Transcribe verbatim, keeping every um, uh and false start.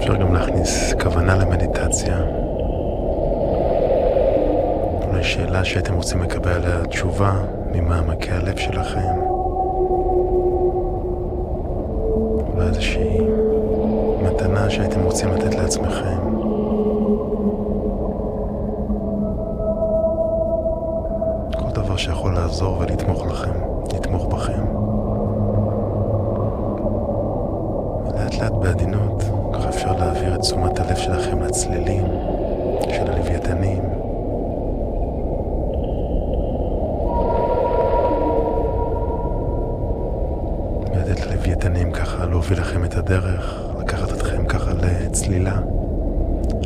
אפשר גם להכניס כוונה למדיטציה. אולי שאלה שהייתם רוצים לקבל עליה תשובה ממעמקי הלב שלכם. אולי איזושהי מתנה שהייתם רוצים לתת לעצמכם. כל דבר שיכול לעזור ולתמוך לכם, לתמוך בכם. ולאט לאט בעדינות, ככה אפשר להעביר את תשומת הלב שלכם לצלילים של הלוויתנים. ולתת ללוויתנים ככה להוביל לכם את הדרך.